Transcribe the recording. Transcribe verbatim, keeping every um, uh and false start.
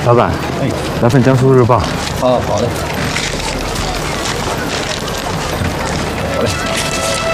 老板， 哎， 来份江苏日报。 哦，好的，好嘞。